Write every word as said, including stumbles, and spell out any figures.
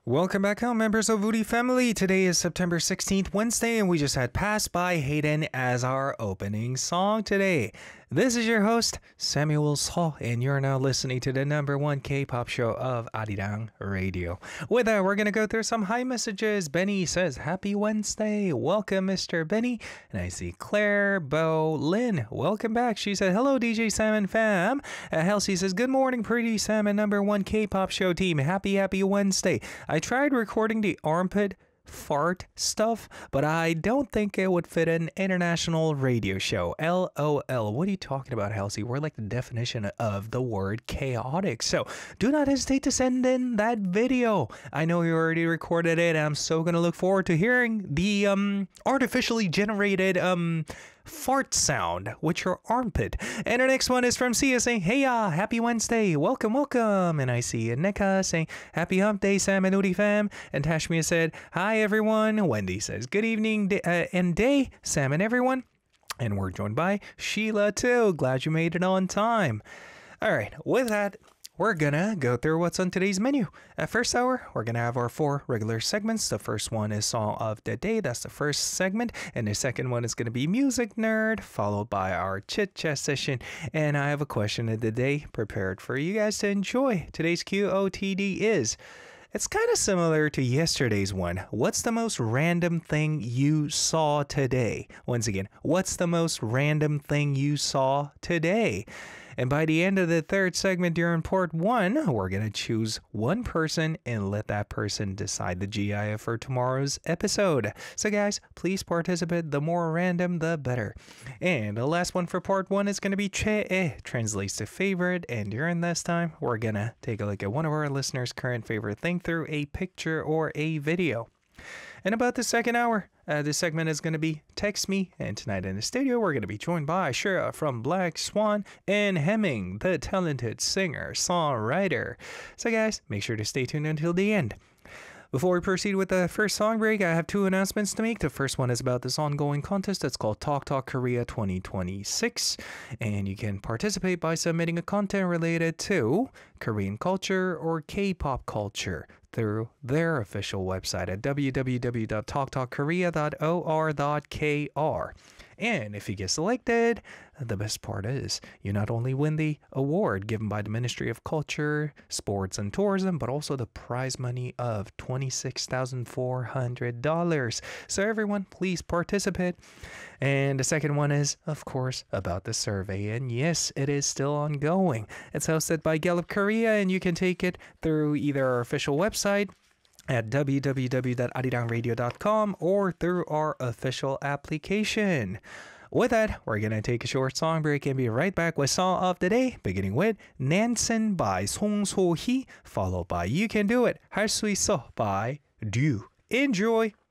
Welcome back home, members of Woody family. Today is September sixteenth, Wednesday, and we just had Pass By Hayden as our opening song today. This is your host, Samuel Seo, and you're now listening to the number one K-pop show of Arirang Radio. With that, we're going to go through some hi messages. Benny says, Happy Wednesday. Welcome, Mister Benny. And I see Claire Bo Lynn. Welcome back. She said, hello, D J Sam and fam. Uh, Halsey says, good morning, pretty Sam and number one K-pop show team. Happy, happy Wednesday. I tried recording the armpit fart stuff, but I don't think it would fit an international radio show. L O L. What are you talking about, Halsey? We're like the definition of the word chaotic. So do not hesitate to send in that video. I know you already recorded it. I'm so going to look forward to hearing the um artificially generated um fart sound with your armpit. And our next one is from Sia saying, hey ya, happy Wednesday, welcome, welcome. And I see Neka saying, happy hump day, Sam and Udi fam. And Tashmia said, hi everyone. Wendy says, good evening d- uh, and day, Sam and everyone. And we're joined by Sheila too. Glad you made it on time. All right, with that, we're gonna go through what's on today's menu. At first hour, we're gonna have our four regular segments. The first one is Song of the Day. That's the first segment. And the second one is gonna be Music Nerd, followed by our chit chat session. And I have a question of the day prepared for you guys to enjoy. Today's Q O T D is, it's kind of similar to yesterday's one. What's the most random thing you saw today? Once again, what's the most random thing you saw today? And by the end of the third segment during part one, we're going to choose one person and let that person decide the G I F for tomorrow's episode. So guys, please participate. The more random, the better. And the last one for part one is going to be Che, translates to favorite. And during this time, we're going to take a look at one of our listeners' current favorite thing through a picture or a video. And about the second hour, uh, this segment is going to be Text Me. And tonight in the studio, we're going to be joined by Shira from Black Swan and Hemming, the talented singer-songwriter. So guys, make sure to stay tuned until the end. Before we proceed with the first song break, I have two announcements to make. The first one is about this ongoing contest that's called Talk Talk Korea twenty twenty-six. And you can participate by submitting a content related to Korean culture or K-pop culture through their official website at w w w dot talk talk korea dot o r dot k r. And if you get selected, the best part is you not only win the award given by the Ministry of Culture, Sports and Tourism, but also the prize money of twenty-six thousand four hundred dollars. So everyone, please participate. And the second one is, of course, about the survey. And yes, it is still ongoing. It's hosted by Gallup Korea, and you can take it through either our official website at w w w dot arirang radio dot com or through our official application. With that, we're going to take a short song break and be right back with Song of the Day, beginning with Nansen by Song So-hee, followed by You Can Do It, 할 수 있어 by Dew. Enjoy!